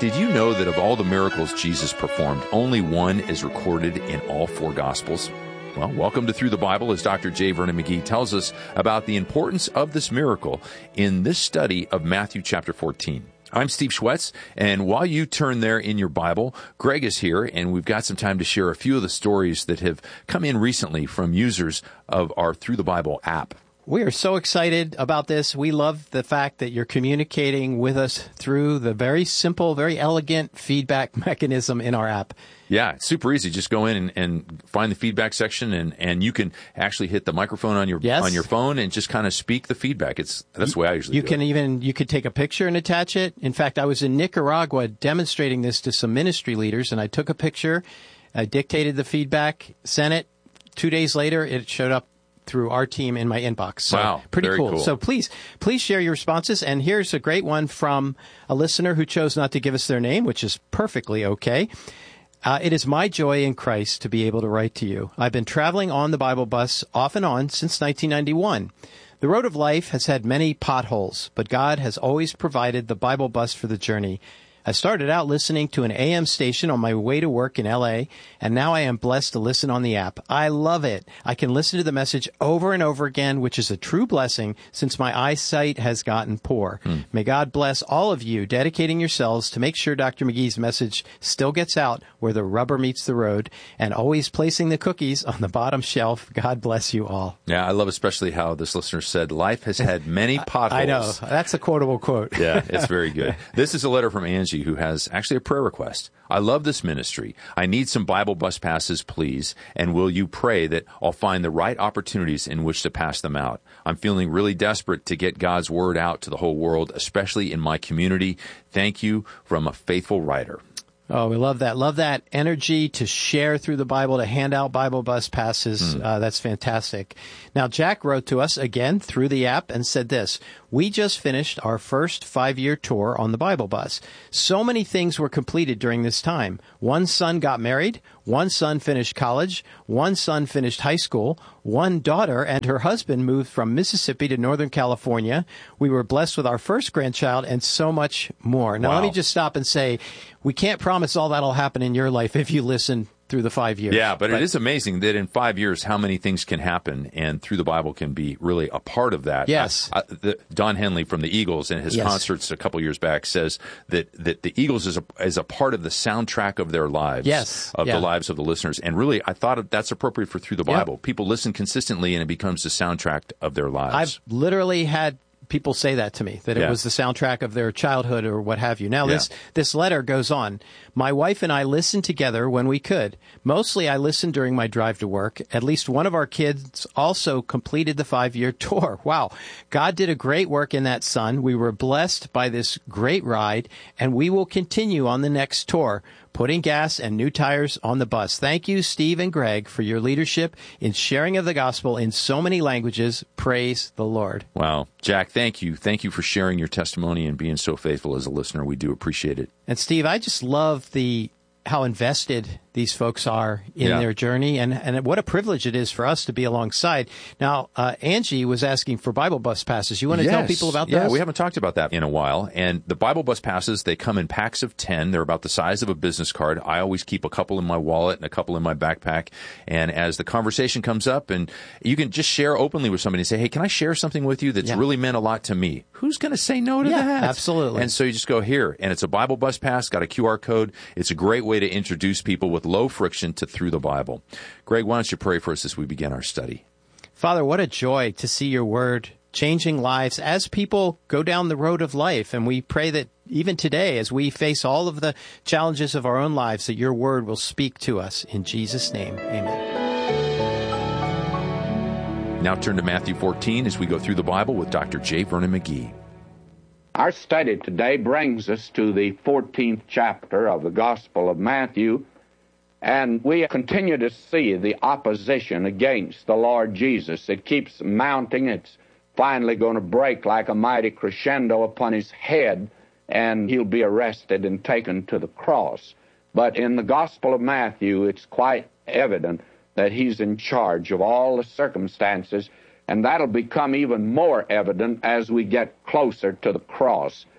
Did you know that of all the miracles Jesus performed, only one is recorded in all four Gospels? Well, welcome to Through the Bible as Dr. J. Vernon McGee tells us about the importance of this miracle in this study of Matthew chapter 14. I'm Steve Schwetz, and while you turn there in your Bible, Greg is here, and we've got some time to share a few of the stories that have come in recently from users of our Through the Bible app. We are so excited about this. We love the fact that you're communicating with us through the very simple, very elegant feedback mechanism in our app. Yeah, it's super easy. Just go in and find the feedback section, and you can actually hit the microphone on your phone and just kind of speak the feedback. That's the way I usually do it. You could take a picture and attach it. In fact, I was in Nicaragua demonstrating this to some ministry leaders, and I took a picture, I dictated the feedback, sent it. 2 days later, it showed up through our team in my inbox. So wow, pretty very cool. So please share your responses. And here's a great one from a listener who chose not to give us their name, which is perfectly okay. It is my joy in Christ to be able to write to you. I've been traveling on the Bible bus off and on since 1991. The road of life has had many potholes, but God has always provided the Bible bus for the journey. I started out listening to an AM station on my way to work in L.A., and now I am blessed to listen on the app. I love it. I can listen to the message over and over again, which is a true blessing since my eyesight has gotten poor. May God bless all of you dedicating yourselves to make sure Dr. McGee's message still gets out where the rubber meets the road, and always placing the cookies on the bottom shelf. God bless you all. Yeah, I love especially how this listener said, life has had many potholes. I know. That's a quotable quote. Yeah, it's very good. This is a letter from Angie, who has actually a prayer request. I love this ministry. I need some Bible bus passes, please, and will you pray that I'll find the right opportunities in which to pass them out? I'm feeling really desperate to get God's word out to the whole world, especially in my community. Thank you, from a faithful writer. Oh, we love that. Love that energy to share through the Bible, to hand out Bible bus passes. That's fantastic. Now, Jack wrote to us again through the app and said this: we just finished our first 5-year tour on the Bible bus. So many things were completed during this time. One son got married. One son finished college. One son finished high school. One daughter and her husband moved from Mississippi to Northern California. We were blessed with our first grandchild and so much more. Now, Let me just stop and say, we can't promise all that'll happen in your life if you listen through the 5 years. Yeah, but it is amazing that in 5 years, how many things can happen, and Through the Bible can be really a part of that. Yes. Don Henley from the Eagles in his concerts a couple years back says that the Eagles is a part of the soundtrack of their lives, the lives of the listeners. And really, I thought that's appropriate for Through the Bible. People listen consistently, and it becomes the soundtrack of their lives. I've literally had people say that to me, that it was the soundtrack of their childhood or what have you. Now, this letter goes on. My wife and I listened together when we could. Mostly I listened during my drive to work. At least one of our kids also completed the 5-year tour. Wow. God did a great work in that son. We were blessed by this great ride, and we will continue on the next tour, putting gas and new tires on the bus. Thank you, Steve and Greg, for your leadership in sharing of the gospel in so many languages. Praise the Lord. Wow. Jack, thank you. Thank you for sharing your testimony and being so faithful as a listener. We do appreciate it. And Steve, I just love how invested these folks are in their journey, and what a privilege it is for us to be alongside. Now, Angie was asking for Bible bus passes. You want to tell people about those? Yeah, we haven't talked about that in a while. And the Bible bus passes, they come in packs of 10. They're about the size of a business card. I always keep a couple in my wallet and a couple in my backpack. And as the conversation comes up, and you can just share openly with somebody and say, hey, can I share something with you that's really meant a lot to me? Who's going to say no to that? Absolutely. And so you just go here, and it's a Bible bus pass, got a QR code. It's a great way to introduce people with low friction to Through the Bible. Greg, why don't you pray for us as we begin our study? Father, what a joy to see your word changing lives as people go down the road of life. And we pray that even today, as we face all of the challenges of our own lives, that your word will speak to us. In Jesus' name, amen. Now turn to Matthew 14 as we go through the Bible with Dr. J. Vernon McGee. Our study today brings us to the 14th chapter of the Gospel of Matthew, and we continue to see the opposition against the Lord Jesus. It keeps mounting. It's finally going to break like a mighty crescendo upon his head, and he'll be arrested and taken to the cross. But in the Gospel of Matthew, it's quite evident that he's in charge of all the circumstances, and that'll become even more evident as we get closer to the cross.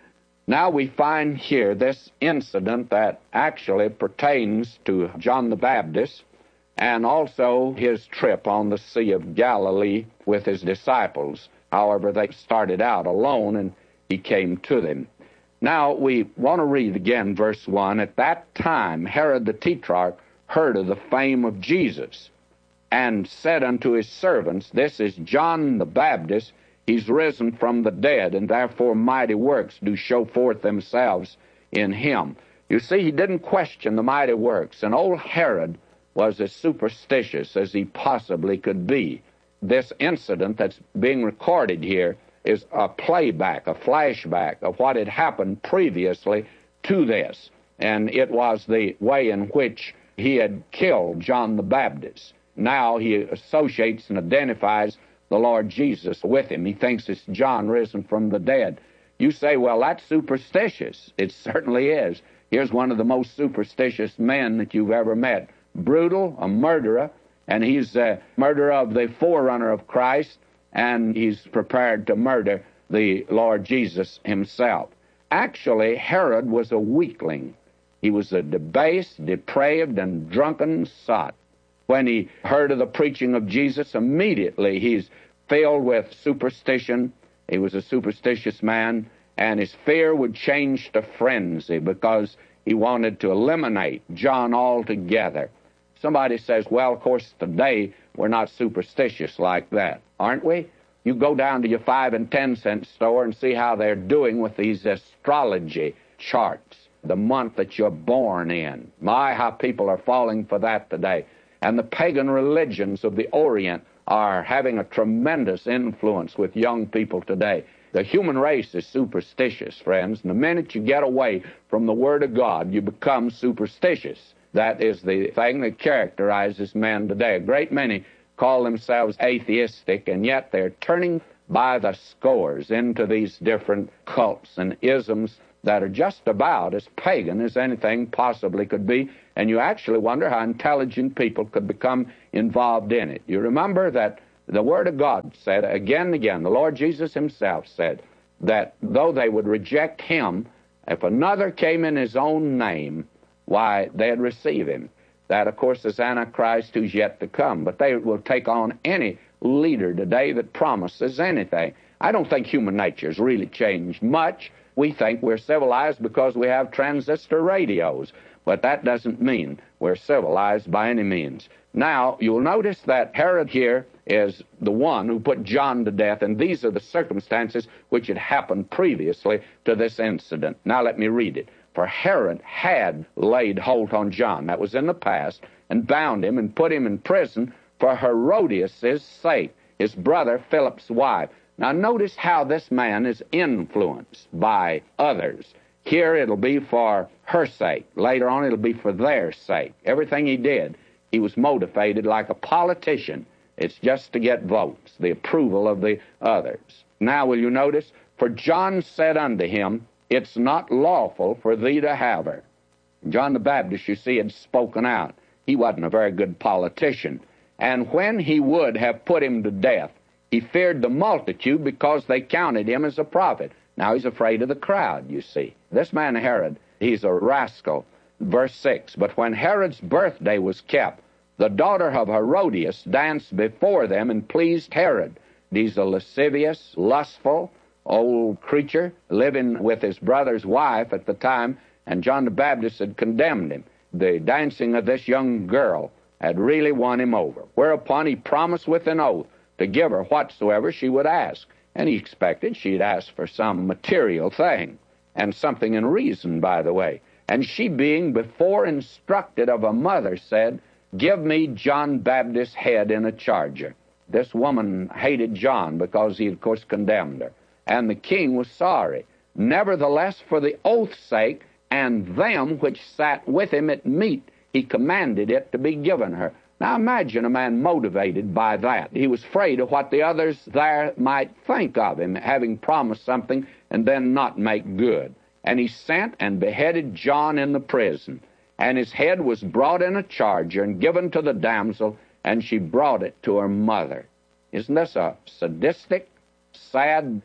Now we find here this incident that actually pertains to John the Baptist and also his trip on the Sea of Galilee with his disciples. However, they started out alone and he came to them. Now we want to read again verse 1. At that time Herod the Tetrarch heard of the fame of Jesus, and said unto his servants, This is John the Baptist. He's risen from the dead, and therefore mighty works do show forth themselves in him. You see, he didn't question the mighty works, and old Herod was as superstitious as he possibly could be. This incident that's being recorded here is a playback, a flashback of what had happened previously to this, and it was the way in which he had killed John the Baptist. Now he associates and identifies the Lord Jesus with him. He thinks it's John risen from the dead. You say, well, that's superstitious. It certainly is. Here's one of the most superstitious men that you've ever met. Brutal, a murderer, and he's a murderer of the forerunner of Christ, and he's prepared to murder the Lord Jesus himself. Actually, Herod was a weakling. He was a debased, depraved, and drunken sot. When he heard of the preaching of Jesus, immediately he's filled with superstition. He was a superstitious man, and his fear would change to frenzy because he wanted to eliminate John altogether. Somebody says, well, of course, today we're not superstitious like that, aren't we? You go down to your 5 and 10 cent store and see how they're doing with these astrology charts, the month that you're born in. My, how people are falling for that today. And the pagan religions of the Orient are having a tremendous influence with young people today. The human race is superstitious, friends, and the minute you get away from the Word of God, you become superstitious. That is the thing that characterizes men today. A great many call themselves atheistic, and yet they're turning by the scores into these different cults and isms that are just about as pagan as anything possibly could be, and you actually wonder how intelligent people could become involved in it. You remember that the Word of God said again and again, the Lord Jesus himself said, that though they would reject him, if another came in his own name, why, they'd receive him. That, of course, is Antichrist who's yet to come, but they will take on any leader today that promises anything. I don't think human nature's really changed much. We think we're civilized because we have transistor radios, but that doesn't mean we're civilized by any means. Now, you'll notice that Herod here is the one who put John to death, and these are the circumstances which had happened previously to this incident. Now let me read it. For Herod had laid hold on John, that was in the past, and bound him and put him in prison for Herodias' sake, his brother Philip's wife. Now notice how this man is influenced by others. Here it'll be for her sake. Later on it'll be for their sake. Everything he did, he was motivated like a politician. It's just to get votes, the approval of the others. Now will you notice? For John said unto him, It's not lawful for thee to have her. John the Baptist, you see, had spoken out. He wasn't a very good politician. And when he would have put him to death, he feared the multitude because they counted him as a prophet. Now he's afraid of the crowd, you see. This man Herod, he's a rascal. Verse 6, But when Herod's birthday was kept, the daughter of Herodias danced before them and pleased Herod. He's a lascivious, lustful, old creature living with his brother's wife at the time, and John the Baptist had condemned him. The dancing of this young girl had really won him over, whereupon he promised with an oath to give her whatsoever she would ask. And he expected she'd ask for some material thing, and something in reason, by the way. And she, being before instructed of a mother, said, Give me John Baptist's head in a charger. This woman hated John because he, of course, condemned her. And the king was sorry. Nevertheless, for the oath's sake, and them which sat with him at meat, he commanded it to be given her. Now imagine a man motivated by that. He was afraid of what the others there might think of him, having promised something and then not make good. And he sent and beheaded John in the prison. And his head was brought in a charger and given to the damsel, and she brought it to her mother. Isn't this a sadistic, sad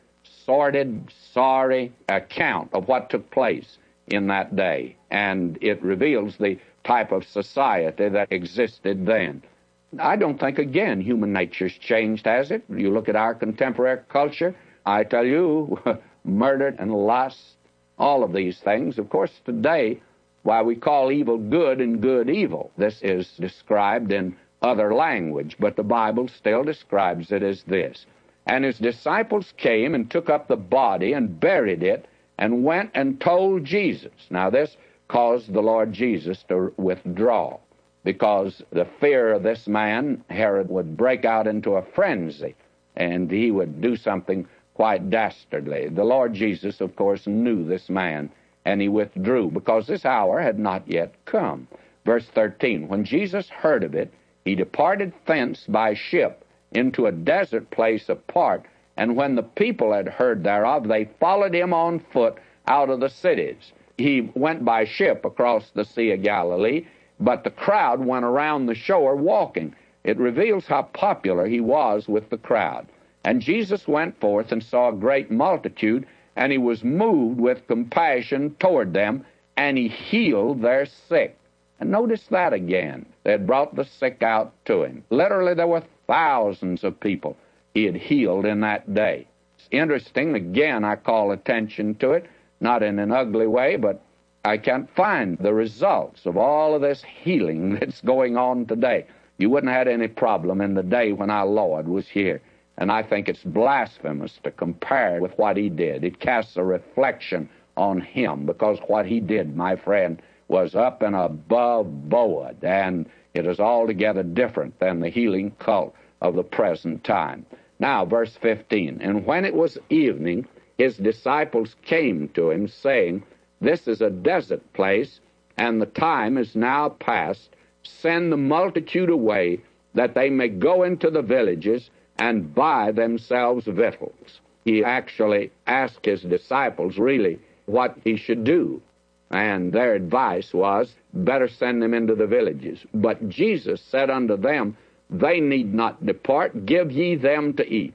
sordid, sorry account of what took place in that day, and it reveals the type of society that existed then. I don't think, again, human nature's changed, has it? You look at our contemporary culture, I tell you, murder and lust, all of these things. Of course, today, why we call evil good and good evil. This is described in other language, but the Bible still describes it as this. And his disciples came and took up the body and buried it and went and told Jesus. Now, this caused the Lord Jesus to withdraw, because the fear of this man, Herod, would break out into a frenzy, and he would do something quite dastardly. The Lord Jesus, of course, knew this man, and he withdrew, because this hour had not yet come. Verse 13, when Jesus heard of it, he departed thence by ship into a desert place apart, and when the people had heard thereof, they followed him on foot out of the cities. He went by ship across the Sea of Galilee, but the crowd went around the shore walking. It reveals how popular he was with the crowd. And Jesus went forth and saw a great multitude, and he was moved with compassion toward them, and he healed their sick. And notice that again. They had brought the sick out to him. Literally, there were thousands of people he had healed in that day. It's interesting. Again, I call attention to it, not in an ugly way, but I can't find the results of all of this healing that's going on today. You wouldn't have had any problem in the day when our Lord was here. And I think it's blasphemous to compare with what he did. It casts a reflection on him, because what he did, my friend, was up and above board, and it is altogether different than the healing cult of the present time. Now, verse 15, and when it was evening, his disciples came to him, saying, this is a desert place, and the time is now past. Send the multitude away, that they may go into the villages and buy themselves victuals. He actually asked his disciples, really, what he should do. And their advice was, better send them into the villages. But Jesus said unto them, they need not depart, give ye them to eat.